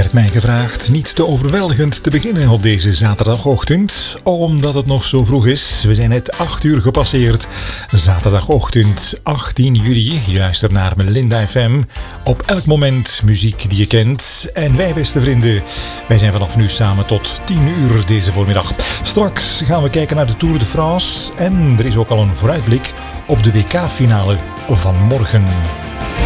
werd mij gevraagd niet te overweldigend te beginnen op deze zaterdagochtend, omdat het nog zo vroeg is. We zijn net 8 uur gepasseerd. Zaterdagochtend 18 juli. Je luistert naar Melinda FM. Op elk moment muziek die je kent. En wij, beste vrienden, wij zijn vanaf nu samen tot 10 uur deze voormiddag. Straks gaan we kijken naar de Tour de France. En er is ook al een vooruitblik op de WK-finale van morgen.